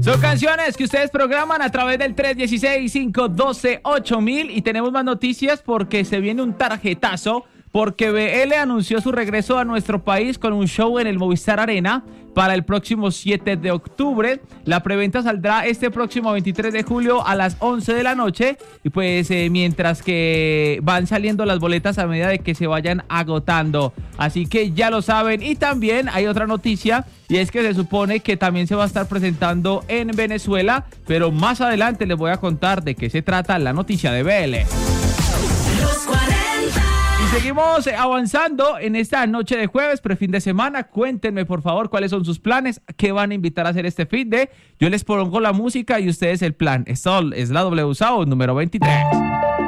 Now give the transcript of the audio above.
Son canciones que ustedes programan a través del 316-512-8000 y tenemos más noticias porque se viene un tarjetazo porque BL anunció su regreso a nuestro país con un show en el Movistar Arena para el próximo 7 de octubre. La preventa saldrá este próximo 23 de julio a las 11 de la noche y pues mientras que van saliendo las boletas a medida de que se vayan agotando. Así que ya lo saben. Y también hay otra noticia y es que se supone que también se va a estar presentando en Venezuela, pero más adelante les voy a contar de qué se trata la noticia de BL. Y seguimos avanzando en esta noche de jueves, prefin de semana. Cuéntenme, por favor, cuáles son sus planes, qué van a invitar a hacer este fin de. Yo les pongo la música y ustedes el plan. Esto es la W Sound número 23.